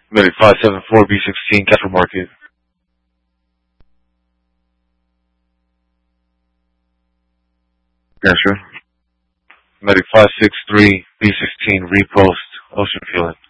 Medic 574 B16 Castle Market. Answer. Medic 563 B16 Repost Ocean Field.